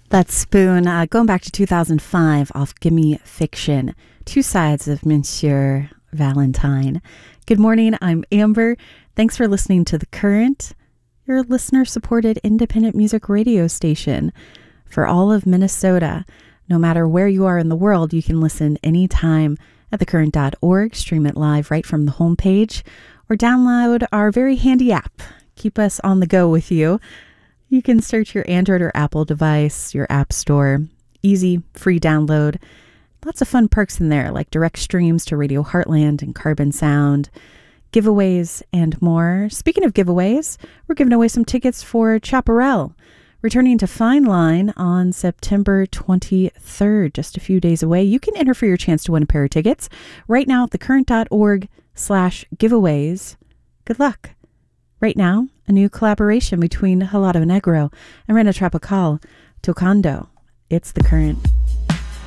That's Spoon, going back to 2005 off Gimme Fiction, Two Sides of Monsieur Valentine. Good morning, I'm Amber. Thanks for listening to The Current, your listener-supported independent music radio station for all of Minnesota. No matter where you are in the world, you can listen anytime at thecurrent.org, stream it live right from the homepage, or download our very handy app. Keep us on the go with you. You can search your Android or Apple device, your app store. Easy, free download. Lots of fun perks in there, like direct streams to Radio Heartland and Carbon Sound, giveaways, and more. Speaking of giveaways, we're giving away some tickets for Chaparral, returning to Fine Line on September 23rd, just a few days away. You can enter for your chance to win a pair of tickets right now at thecurrent.org/giveaways. Good luck. Right now, a new collaboration between Helado Negro and Rena Tropical, Tocando. It's The Current.